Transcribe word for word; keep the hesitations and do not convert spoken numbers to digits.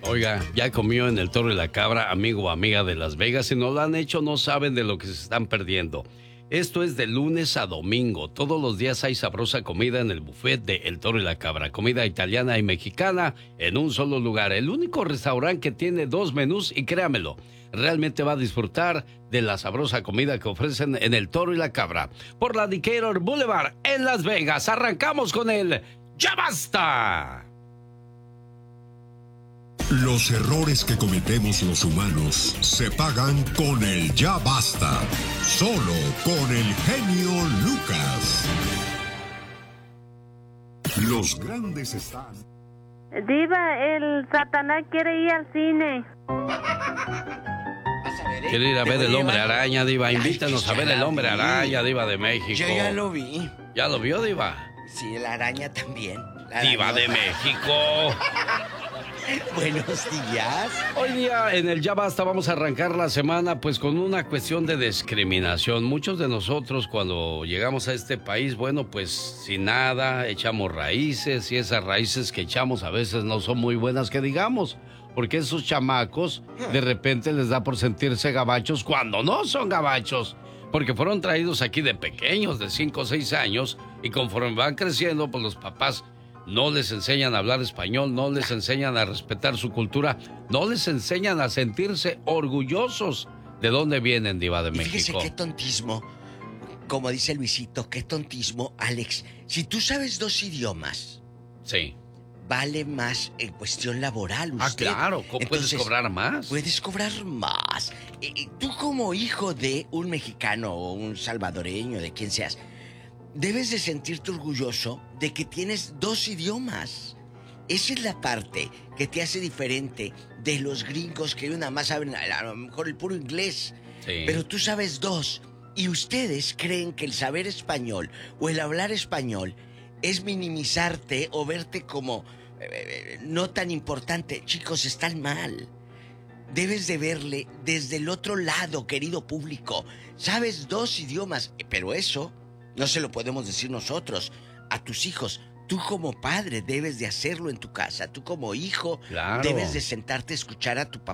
Oiga, ya comió en el Toro y la Cabra, amigo o amiga de Las Vegas. Si no lo han hecho, no saben de lo que se están perdiendo. Esto es de lunes a domingo. Todos los días hay sabrosa comida en el buffet de El Toro y la Cabra. Comida italiana y mexicana en un solo lugar. El único restaurante que tiene dos menús y créamelo, realmente va a disfrutar de la sabrosa comida que ofrecen en El Toro y la Cabra. Por la Decatur Boulevard en Las Vegas. Arrancamos con el ¡Ya Basta! Los errores que cometemos los humanos se pagan con el ya basta. Solo con el genio Lucas. Los grandes están. Diva, el Satanás quiere ir al cine. Quiere ir a ver el Hombre Araña, Diva. Invítanos a ver el Hombre Araña, Diva de México. Yo ya lo vi. ¿Ya lo vio, Diva? Sí, la araña también. La Diva de México. Buenos días. Hoy día en el Ya Basta vamos a arrancar la semana pues con una cuestión de discriminación. Muchos de nosotros cuando llegamos a este país, bueno, pues sin nada, echamos raíces y esas raíces que echamos a veces no son muy buenas que digamos. Porque esos chamacos de repente les da por sentirse gabachos cuando no son gabachos. Porque fueron traídos aquí de pequeños, de cinco o seis años, y conforme van creciendo, pues los papás no les enseñan a hablar español, no les enseñan a respetar su cultura, no les enseñan a sentirse orgullosos de dónde vienen, Diva de y México. Fíjese qué tontismo, como dice Luisito, qué tontismo, Alex. Si tú sabes dos idiomas, sí, vale más en cuestión laboral usted. Ah, claro, ¿cómo Entonces, puedes cobrar más? Puedes cobrar más. Eh, tú como hijo de un mexicano o un salvadoreño, de quien seas, debes de sentirte orgulloso de que tienes dos idiomas. Esa es la parte que te hace diferente de los gringos que nada más saben a lo mejor el puro inglés. Sí. Pero tú sabes dos. Y ustedes creen que el saber español o el hablar español es minimizarte o verte como eh, no tan importante. Chicos, están mal. Debes de verle desde el otro lado, querido público. Sabes dos idiomas, pero eso no se lo podemos decir nosotros a tus hijos. Tú como padre debes de hacerlo en tu casa. Tú como hijo claro. debes de sentarte a escuchar a tu papá